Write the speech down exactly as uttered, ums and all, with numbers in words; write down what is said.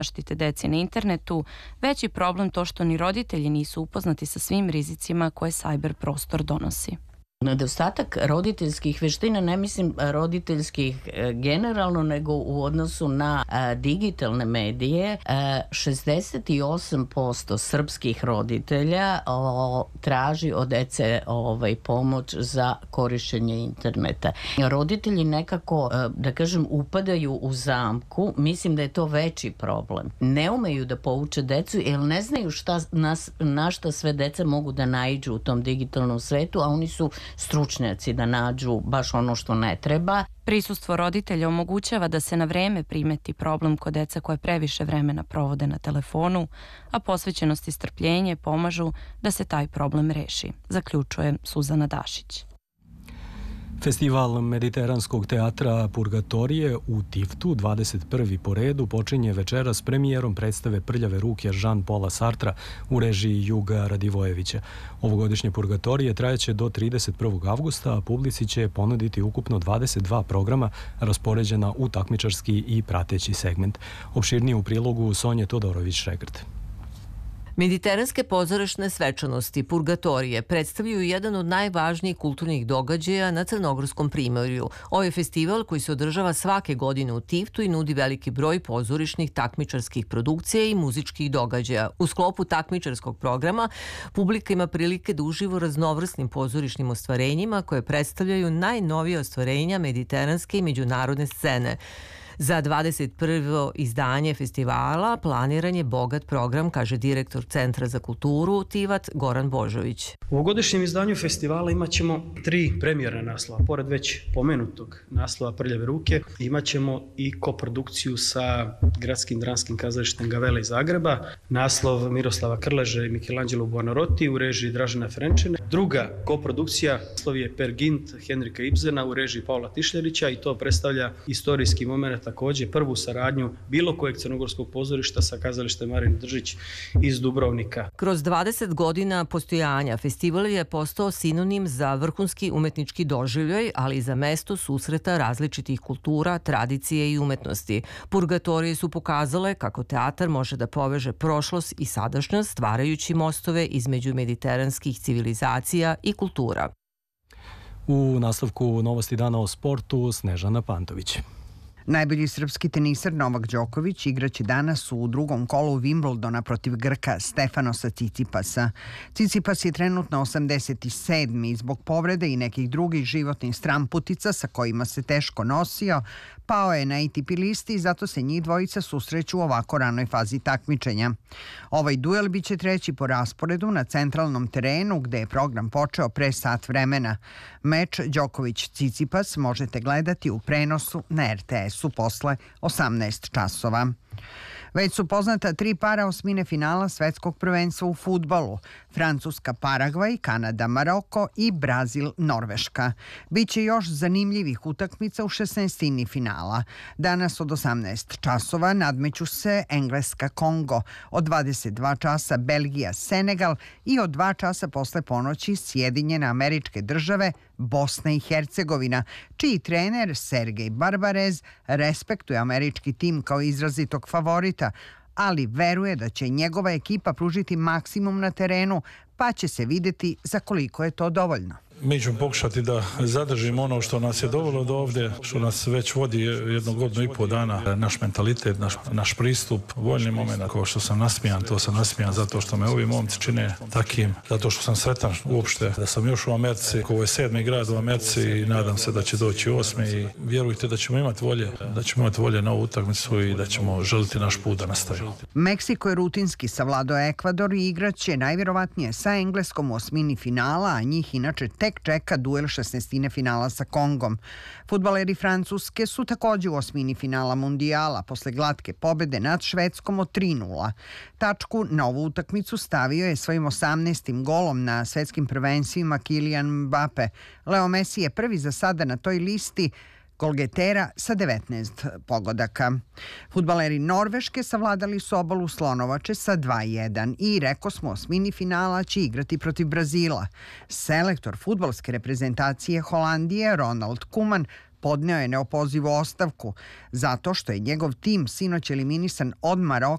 zaštite dece na internetu, veći problem to što ni roditelji nisu upoznati sa svim rizicima koje sajber prostor donosi. Nedostatak roditeljskih veština, ne mislim roditeljskih generalno, nego u odnosu na a, digitalne medije. A, šezdeset osam posto srpskih roditelja o, traži od dece ovaj, pomoć za korišćenje interneta. Roditelji nekako, a, da kažem, upadaju u zamku. Mislim da je to veći problem. Ne umeju da pouče decu jer ne znaju šta, nas, na šta sve deca mogu da naiđu u tom digitalnom svetu, a oni su stručnjaci da nađu baš ono što ne treba. Prisustvo roditelja omogućava da se na vreme primeti problem kod deca koje previše vremena provode na telefonu, a posvećenost i strpljenje pomažu da se taj problem reši, zaključuje Suzana Dašić. Festival mediteranskog teatra Purgatorije u Tiftu, dvadeset prvi po redu, počinje večera s premijerom predstave Prljave ruke Jean-Paula Sartra u režiji Juga Radivojevića. Ovogodišnje Purgatorije trajeće do trideset prvog avgusta, a publici će ponuditi ukupno dvadeset dva programa raspoređena u takmičarski i prateći segment. Opširnije u prilogu Sonje Todorović-Šegrt. Mediteranske pozorišne svečanosti Purgatorije predstavljaju jedan od najvažnijih kulturnih događaja na Crnogorskom primorju. Ovo je festival koji se održava svake godine u Tiftu i nudi veliki broj pozorišnih takmičarskih produkcija i muzičkih događaja. U sklopu takmičarskog programa publika ima prilike da uživa u raznovrsnim pozorišnim ostvarenjima koje predstavljaju najnovije ostvarenja mediteranske i međunarodne scene. Za dvadeset prvo izdanje festivala planiran je bogat program, kaže direktor Centra za kulturu Tivat Goran Božović. U ovogodišnjem izdanju festivala imat ćemo tri premijerne naslova. Pored već pomenutog naslova Prljave ruke, imat ćemo i koprodukciju sa Gradskim dramskim kazalištem Gavela iz Zagreba, naslov Miroslava Krleže i Michelangelo Buonarroti u režiji Dražena Frenčine. Druga koprodukcija, naslov je Per Gynt Henrika Ibsena u režiji Pavla Tišljerića i to predstavlja istorijski moment, također prvu saradnju bilo kojeg crnogorskog pozorišta sa kazalištem Marin Držić iz Dubrovnika. Kroz dvadeset godina postojanja festival je postao sinonim za vrhunski umetnički doživljaj, ali i za mesto susreta različitih kultura, tradicije i umetnosti. Purgatorije su pokazale kako teatar može da poveže prošlost i sadašnjost, stvarajući mostove između mediteranskih civilizacija i kultura. U nastavku novosti dana o sportu Snežana Pantović. Najbolji srpski teniser Novak Đoković igraće danas u drugom kolu Wimbledona protiv Grka Stefanosa Cicipasa. Cicipas je trenutno osamdeset sedmi zbog povrede i nekih drugih životnih stramputica sa kojima se teško nosio. Pao je na A T P listi i zato se njih dvojica susreću u ovako ranoj fazi takmičenja. Ovaj duel biće treći po rasporedu na centralnom terenu gde je program počeo pre sat vremena. Meč Đoković-Cicipas možete gledati u prenosu na R T S-u posle osamnaest časova. Već su poznata tri para osmine finala svetskog prvenstva u fudbalu. Francuska Paragvaj, Kanada Maroko i Brazil Norveška. Biće još zanimljivih utakmica u šesnaestini finala. Danas od osamnaest časova nadmeću se Engleska Kongo, od dvadeset dva časa Belgija Senegal i od dva časa posle ponoći Sjedinjene Američke Države Bosna i Hercegovina, čiji trener Sergej Barbarez respektuje američki tim kao izrazitog favorita, ali veruje da će njegova ekipa pružiti maksimum na terenu, pa će se videti za koliko je to dovoljno. Mi ćemo pokušati da zadržimo ono što nas je dovelo do ovdje, što nas već vodi jednu godinu i pol dana. Naš mentalitet, naš, naš pristup, voljni moment, kao što sam nasmijan, to sam nasmijan zato što me ovi momci čine takim, zato što sam sretan uopšte da sam još u Americi, ovo je sedmi grad u Americi i nadam se da će doći osmi i vjerujte da ćemo imati volje, da ćemo imati volje na ovu utakmicu i da ćemo želiti naš put da nastavi. Meksiko je rutinski savladao Ekvador i igraće najvjerovatnije sa Engleskom u osmini finala, a njih inače tek čeka duel šesnaestine finala sa Kongom. Fudbaleri Francuske su također u osmini finala mundijala posle glatke pobede nad Švedskom od tri nula. Tačku na ovu utakmicu stavio je svojim osamnaestim golom na svetskim prvenstvima Kylian Mbappe. Leo Messi je prvi za sada na toj listi golgetera sa devetnaest pogodaka. Fudbaleri Norveške savladali su obalu Slonovače sa dva jedan i reko smo osmini finala će igrati protiv Brazila. Selektor fudbalske reprezentacije Holandije Ronald Koeman podneo je neopozivu ostavku zato što je njegov tim sinoć eliminisan od Maroka